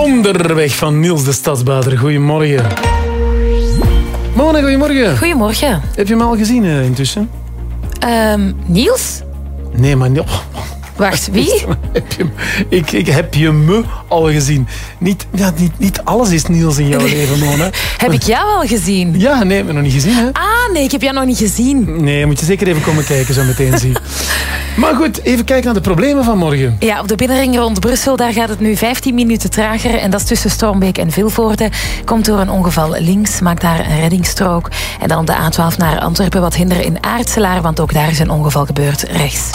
Onderweg van Niels de Stadsbader. Goedemorgen. Mona, goedemorgen. Goedemorgen. Heb je hem al gezien intussen? Niels? Nee, maar... Wacht, wie? Ik heb je me al gezien. Niet alles is Niels in jouw leven, Mona. Heb ik jou al gezien? Ja, nee, heb je nog niet gezien, hè? Ah, nee, ik heb jou nog niet gezien. Nee, moet je zeker even komen kijken, zo meteen zien. Maar goed, even kijken naar de problemen van morgen. Ja, op de binnenring rond Brussel, daar gaat het nu 15 minuten trager. En dat is tussen Stormbeek en Vilvoorde. Komt door een ongeval links, maakt daar een reddingsstrook. En dan op de A12 naar Antwerpen wat hinder in Aartselaar, want ook daar is een ongeval gebeurd rechts.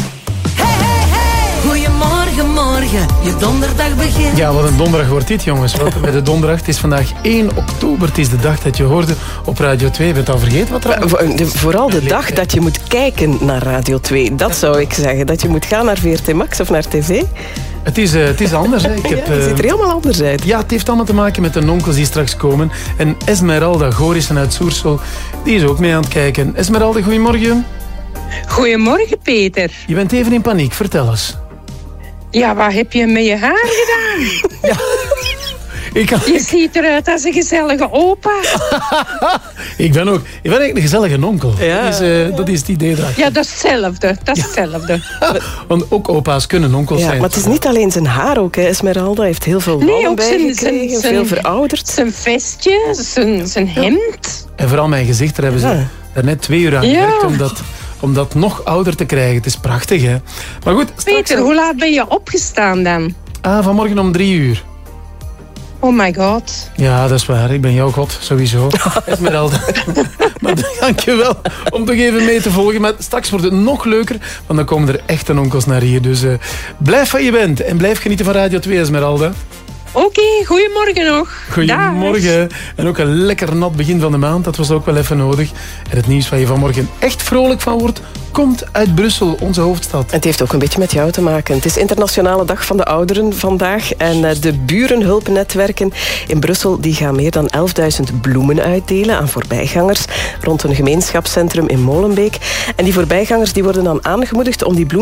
Goedemorgen, morgen, je donderdag begint. Ja, wat een donderdag wordt dit, jongens. Welkom bij de donderdag. Het is vandaag 1 oktober. Het is de dag dat je hoorde op Radio 2. Je bent al vergeten wat er... Vooral de dag dat je moet kijken naar Radio 2. Dat zou ik zeggen. Dat je moet gaan naar VRT Max of naar tv. Het is anders. Hè. Het ziet er helemaal anders uit. Ja, het heeft allemaal te maken met de onkels die straks komen. En Esmeralda Gorissen uit Soersel, die is ook mee aan het kijken. Esmeralda, goedemorgen. Goedemorgen, Peter. Je bent even in paniek. Vertel eens. Ja, wat heb je met je haar gedaan? Ja, Je ziet eruit als een gezellige opa. Ik ben eigenlijk een gezellige onkel. Ja. Dat is het idee daar. Ja, dat is hetzelfde. Want ook opa's kunnen onkels Ja, zijn. maar het is niet alleen zijn haar ook. Hè. Esmeralda heeft heel veel wallen ook bijgekregen, veel verouderd. Zijn vestje, zijn hemd. En vooral mijn gezicht, daar hebben ze daarnet 2 uur aan gewerkt om dat nog ouder te krijgen. Het is prachtig, hè. Maar goed, Peter, hoe laat ben je opgestaan dan? Vanmorgen om 3 uur. Oh my god. Ja, dat is waar. Ik ben jouw god, sowieso. Esmeralda. Maar dankjewel om toch even mee te volgen. Maar straks wordt het nog leuker, want dan komen er echte onkels naar hier. Dus blijf wat je bent en blijf genieten van Radio 2, Esmeralda. Oké, goedemorgen nog. Goedemorgen. En ook een lekker nat begin van de maand. Dat was ook wel even nodig. En het nieuws waar je vanmorgen echt vrolijk van wordt, komt uit Brussel, onze hoofdstad. Het heeft ook een beetje met jou te maken. Het is Internationale Dag van de Ouderen vandaag. En de burenhulpnetwerken in Brussel die gaan meer dan 11.000 bloemen uitdelen aan voorbijgangers rond een gemeenschapscentrum in Molenbeek. En die voorbijgangers die worden dan aangemoedigd om die bloemen